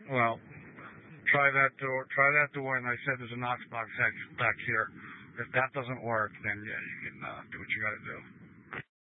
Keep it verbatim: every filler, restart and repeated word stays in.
Well, try that door. Try that door, and I said there's a Knox box back back here. If that doesn't work, then yeah, you can uh, do what you got to do.